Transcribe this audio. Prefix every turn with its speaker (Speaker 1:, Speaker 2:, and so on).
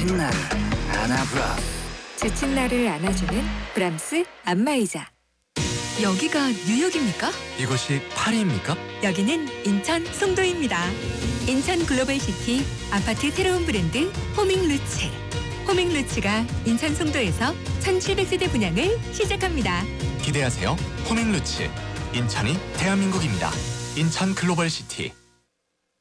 Speaker 1: 지친 나를 안아브라.
Speaker 2: 지친 나를 안아주는 브람스 안마의자.
Speaker 3: 여기가 뉴욕입니까?
Speaker 4: 이곳이 파리입니까?
Speaker 2: 여기는 인천 송도입니다. 인천 글로벌시티 아파트 새로운 브랜드 호밍루츠. 호밍루츠가 인천 송도에서 1700세대 분양을 시작합니다.
Speaker 4: 기대하세요. 호밍루츠. 인천이 대한민국입니다. 인천 글로벌시티.